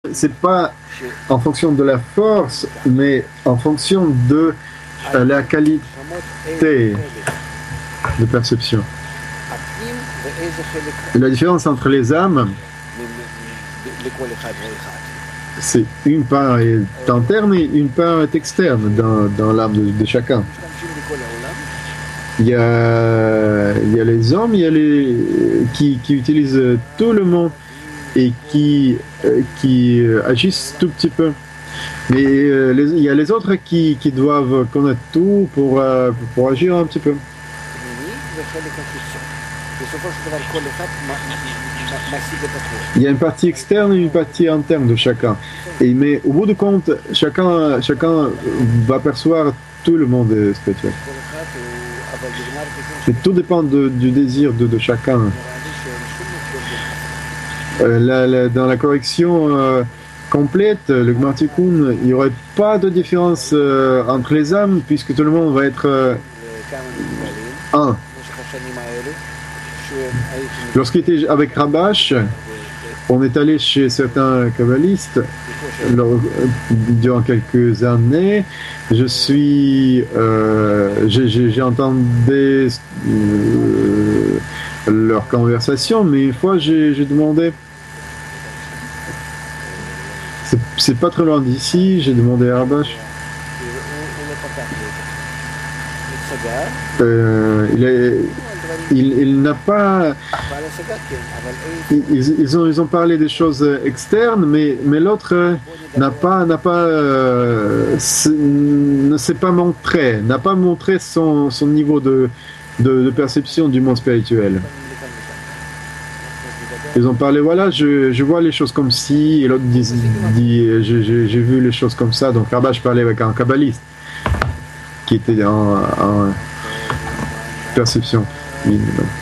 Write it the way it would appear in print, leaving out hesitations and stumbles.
C'est pas en fonction de la force, mais en fonction de la qualité de perception. La différence entre les âmes, c'est une part est interne et une part est externe dans l'âme de chacun. Il y a les hommes, il y a qui utilisent tout le monde et qui agissent tout petit peu. Mais il y a les autres qui doivent connaître tout pour agir un petit peu. Il y a une partie externe et une partie interne de chacun. Mais au bout de compte, chacun va percevoir tout le monde spirituel. Mais tout dépend du désir de chacun. Dans la correction complète, le Gmar Tikkun, il n'y aurait pas de différence entre les âmes puisque tout le monde va être un. Lorsqu'il était avec Rabash, on est allé chez certains kabbalistes durant quelques années. J'ai entendu leur conversation, mais une fois j'ai demandé, c'est pas très loin d'ici, j'ai demandé à Rabash. Il n'a pas. Ils ont parlé des choses externes, mais l'autre ne s'est pas montré, n'a pas montré son niveau de perception du monde spirituel. Ils ont parlé, voilà, je vois les choses comme ci, et l'autre dit j'ai vu les choses comme ça. Donc là-bas, je parlais avec un kabbaliste qui était en perception.